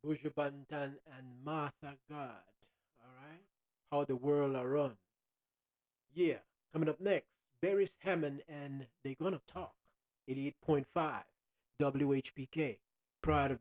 Buju Banton and Martha God. All right? How the world are run. Yeah. Coming up next, Barry Hammond and they're gonna talk. 88.5 WHPK. Pride of